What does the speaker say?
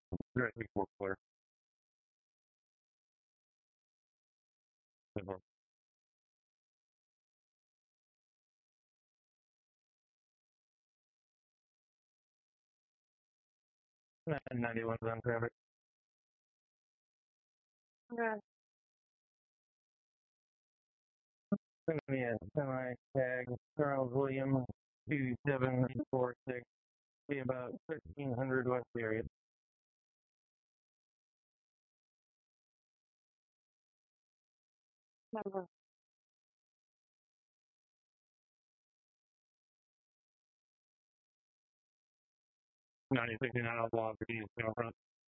directly for Claire. 91 on traffic. Okay. Send me a semi tag Charles William 2746. Be about 1300 West area. Number. 9069 Outlaw, Virginia, front.